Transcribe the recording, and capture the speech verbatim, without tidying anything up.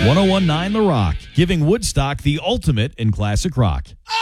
one oh one point nine The Rock, giving Woodstock the ultimate in classic rock.